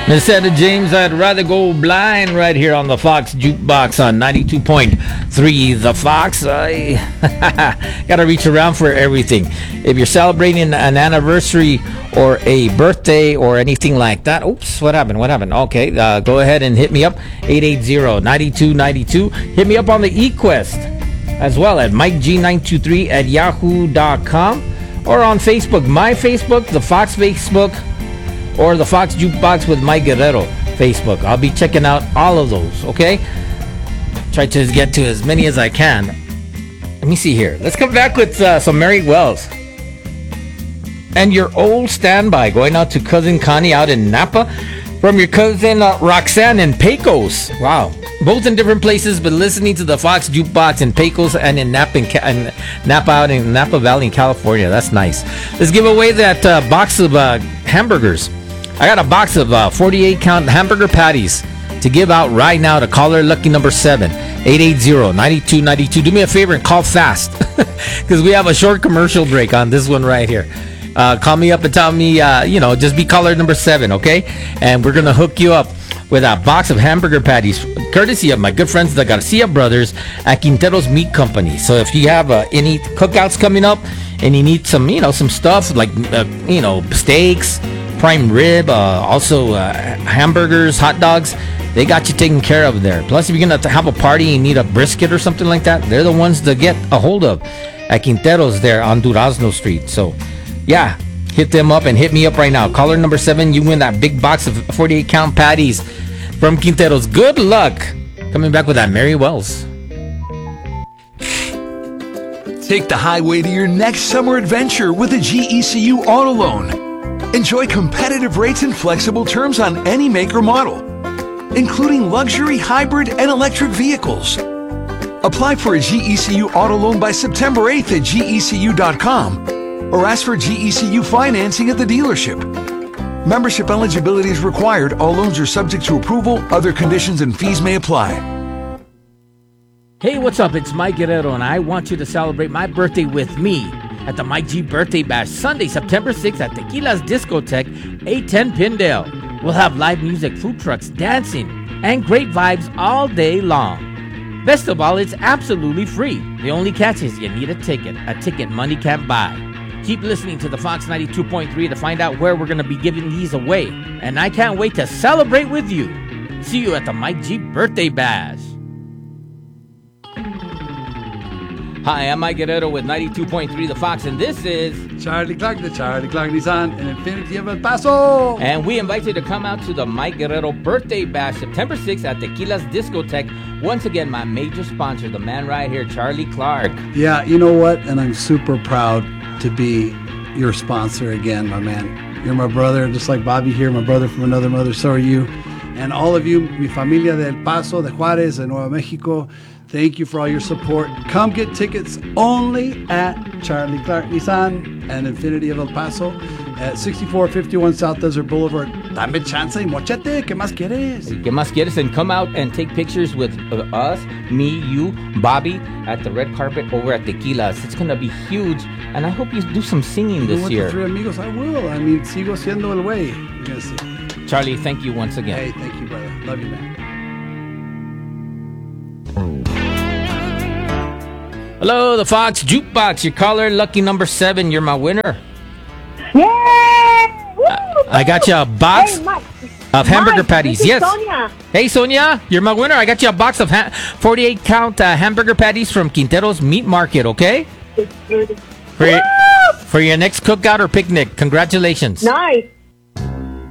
Instead of James, I'd rather go blind right here on the Fox Jukebox on 92.3 The Fox. I gotta reach around for everything. If you're celebrating an anniversary or a birthday or anything like that. Oops, what happened? Okay, go ahead and hit me up, 880-9292. Hit me up on the eQuest as well at MikeG923 at yahoo.com or on Facebook, my Facebook, the Fox Facebook, or the Fox Jukebox with Mike Guerrero Facebook. I'll be checking out all of those, okay? Try to get to as many as I can. Let me see here. Let's come back with some Mary Wells. And your old standby going out to Cousin Connie out in Napa from your cousin Roxanne in Pecos. Wow. Both in different places, but listening to the Fox Jukebox in Pecos and in Napa out in Napa Valley in California. That's nice. Let's give away that box of hamburgers. I got a box of 48-count hamburger patties to give out right now to caller lucky number 7, 880-9292. Do me a favor and call fast because we have a short commercial break on this one right here. Call me up and tell me, just be caller number 7, okay? And we're going to hook you up with a box of hamburger patties, courtesy of my good friends, the Garcia brothers at Quintero's Meat Company. So if you have any cookouts coming up and you need some, some stuff like, steaks, prime rib, also hamburgers, hot dogs, they got you taken care of there. Plus, if you're going to have a party and you need a brisket or something like that, they're the ones to get a hold of at Quintero's there on Durazno Street. So, yeah, hit them up and hit me up right now. Caller number 7, you win that big box of 48-count patties from Quintero's. Good luck. Coming back with that Mary Wells. Take the highway to your next summer adventure with a GECU auto loan. Enjoy competitive rates and flexible terms on any make or model, including luxury, hybrid, and electric vehicles. Apply for a GECU auto loan by September 8th at GECU.com or ask for GECU financing at the dealership. Membership eligibility is required. All loans are subject to approval. Other conditions and fees may apply. Hey, what's up? It's Mike Guerrero, and I want you to celebrate my birthday with me at the Mike G Birthday Bash, Sunday, September 6th at Tequila's Discotheque, 810 Pindale. We'll have live music, food trucks, dancing, and great vibes all day long. Best of all, it's absolutely free. The only catch is you need a ticket money can't buy. Keep listening to the Fox 92.3 to find out where we're going to be giving these away. And I can't wait to celebrate with you. See you at the Mike G Birthday Bash. Hi, I'm Mike Guerrero with 92.3 The Fox, and this is Charlie Clark, the Charlie Clark Nissan, and Infinity of El Paso. And we invite you to come out to the Mike Guerrero Birthday Bash, September 6th at Tequila's Discotheque. Once again, my major sponsor, the man right here, Charlie Clark. Yeah, you know what? And I'm super proud to be your sponsor again, my man. You're my brother, just like Bobby here, my brother from another mother, so are you. And all of you, mi familia de El Paso, de Juárez, de Nuevo Mexico, thank you for all your support. Come get tickets only at Charlie Clark Nissan and Infinity of El Paso at 6451 South Desert Boulevard. Dame chance y mochete. ¿Qué más quieres? ¿Qué más quieres? And come out and take pictures with us, me, you, Bobby, at the red carpet over at Tequila's. It's going to be huge. And I hope you do some singing this year. With the three amigos, I will. I mean, sigo siendo el güey. You're going to see. Charlie, thank you once again. Hey, thank you, brother. Love you, man. Hello, the Fox Jukebox. Your caller, lucky number 7. You're my winner. Yay! I got you a box of hamburger patties. This is yes. Sonia. Hey, Sonia, you're my winner. I got you a box of 48-count hamburger patties from Quintero's Meat Market, okay? For your next cookout or picnic. Congratulations. Nice.